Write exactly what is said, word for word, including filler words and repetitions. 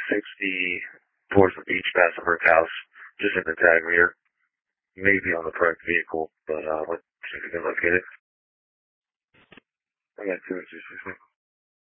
sixty towards the beach past the brick house, just in the tag rear. Maybe on the parked vehicle, but uh, let's see if we can locate it. I got two inches.